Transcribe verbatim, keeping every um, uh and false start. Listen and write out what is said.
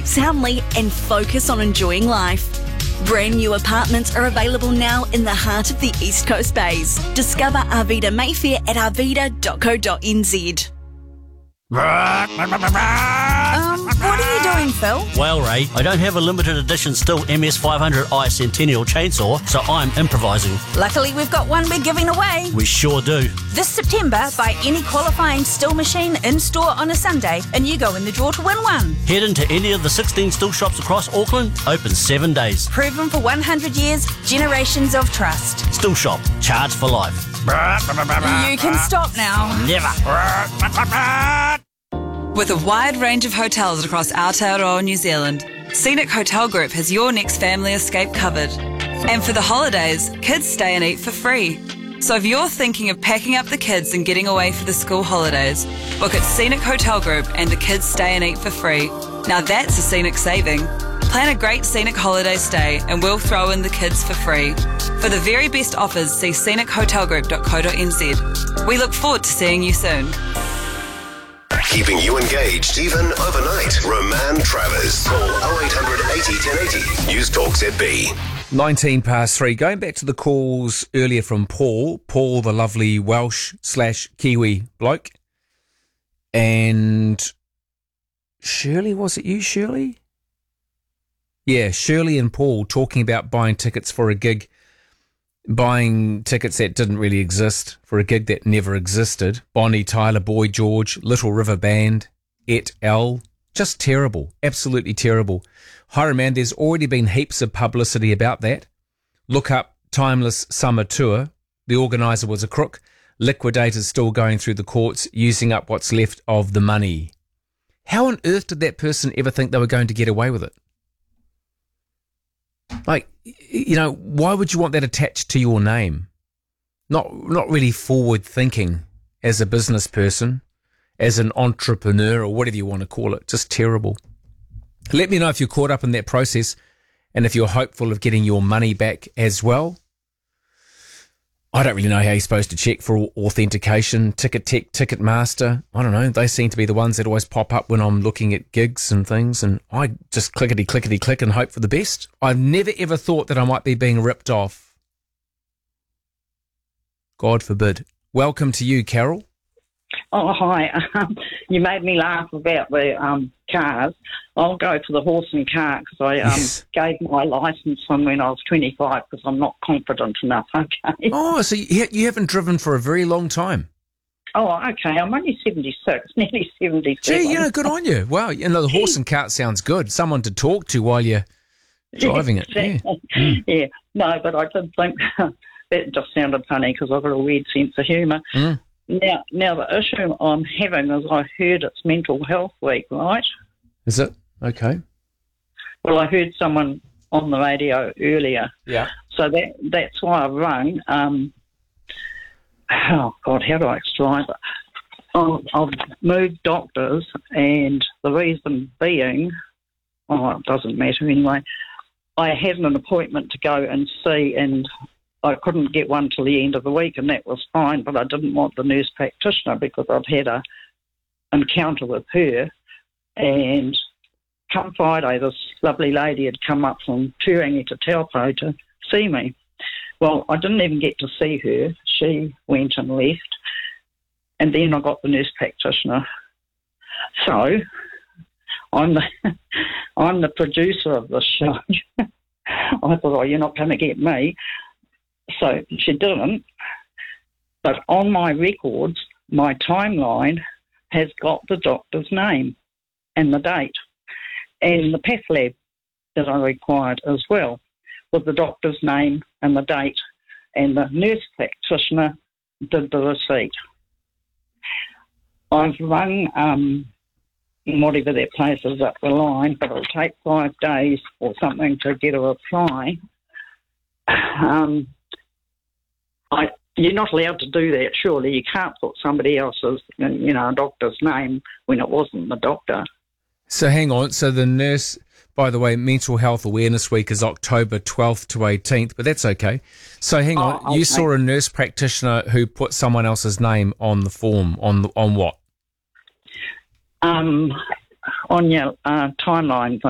sleep soundly and focus on enjoying life. Brand new apartments are available now in the heart of the East Coast Bays. Discover Arvida Mayfair at arvida dot co dot n z. Um, what are you doing, Phil? Well, Ray, I don't have a limited edition Stihl M S five hundred i Centennial chainsaw, so I'm improvising. Luckily, we've got one we're giving away. We sure do. This September, buy any qualifying Stihl machine in-store on a Sunday and you go in the draw to win one. Head into any of the sixteen Stihl shops across Auckland, open seven days. Proven for one hundred years, generations of trust. Stihl Shop, charged for life. You can stop now. Never. With a wide range of hotels across Aotearoa, New Zealand, Scenic Hotel Group has your next family escape covered. And for the holidays, kids stay and eat for free. So if you're thinking of packing up the kids and getting away for the school holidays, book at Scenic Hotel Group and the kids stay and eat for free. Now that's a scenic saving. Plan a great scenic holiday stay and we'll throw in the kids for free. For the very best offers, see scenic hotel group dot co dot n z. We look forward to seeing you soon. Keeping you engaged even overnight. Roman Travers. Call oh eight hundred eighty ten eighty. News Talk Z B. nineteen past three. Going back to the calls earlier from Paul. Paul, the lovely Welsh slash Kiwi bloke. And Shirley, was it you, Shirley? Yeah, Shirley and Paul talking about buying tickets for a gig. Buying tickets that didn't really exist for a gig that never existed. Bonnie Tyler, Boy George, Little River Band, et al. Just terrible. Absolutely terrible. Hi, man, there's already been heaps of publicity about that. Look up Timeless Summer Tour. The organiser was a crook. Liquidators still going through the courts, using up what's left of the money. How on earth did that person ever think they were going to get away with it? Like, you know, why would you want that attached to your name? Not not really forward thinking as a business person, as an entrepreneur, or whatever you want to call it. Just terrible. Let me know if you're caught up in that process and if you're hopeful of getting your money back as well. I don't really know how you're supposed to check for authentication. Ticket Tech, Ticketmaster, I don't know. They seem to be the ones that always pop up when I'm looking at gigs and things, and I just clickety, clickety, click and hope for the best. I've never ever thought that I might be being ripped off. God forbid. Welcome to you, Carol. Oh, hi. Um, you made me laugh about the um, cars. I'll go for the horse and car because I um, yes. gave my licence on when I was twenty-five because I'm not confident enough, okay? Oh, so you, you haven't driven for a very long time. Oh, okay. I'm only seventy-six, nearly seventy-seven. Gee, you know, good on you. Wow, you know, the horse and cart sounds good. Someone to talk to while you're driving it. Yeah. Mm. yeah. No, but I did think that just sounded funny because I've got a weird sense of humour. Mm. Now, now the issue I'm having is I heard it's Mental Health Week, right? Is it? Okay. Well, I heard someone on the radio earlier. Yeah. So that that's why I rang. Um, oh, God, how do I explain it? I've, I've moved doctors, and the reason being, oh, it doesn't matter anyway, I had an appointment to go and see, and I couldn't get one till the end of the week, and that was fine, but I didn't want the nurse practitioner because I'd had a encounter with her, and come Friday, this lovely lady had come up from Turangi to Taupo to see me. Well, I didn't even get to see her. She went and left, and then I got the nurse practitioner. So I'm the, I'm the producer of the show. I thought, oh, you're not going to get me. So she didn't, but on my records, my timeline has got the doctor's name and the date, and the path lab that I required as well, with the doctor's name and the date, and the nurse practitioner did the receipt. I've rung um, whatever that place is up the line, but it'll take five days or something to get a reply. Um, I, you're not allowed to do that, surely. You can't put somebody else's, you know, doctor's name when it wasn't the doctor. So hang on. So the nurse, by the way, Mental Health Awareness Week is October twelfth to eighteenth, but that's okay. So hang oh, on. okay. You saw a nurse practitioner who put someone else's name on the form, on the, on what? Um, on your uh, timeline